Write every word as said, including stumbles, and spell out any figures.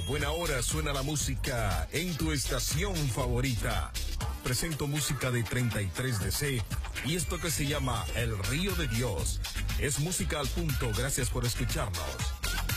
buena hora suena la música en tu estación favorita. Presento música de treinta y tres D C y esto que se llama El Río de Dios. Es música al punto, gracias por escucharnos.